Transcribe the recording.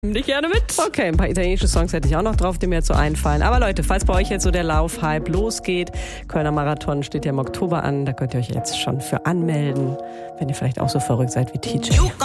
Nimm dich gerne mit. Okay, ein paar italienische Songs hätte ich auch noch drauf, die mir jetzt so einfallen. Aber Leute, falls bei euch jetzt so der Laufhype losgeht, Kölner Marathon steht ja im Oktober an, da könnt ihr euch jetzt schon für anmelden, wenn ihr vielleicht auch so verrückt seid wie TJ.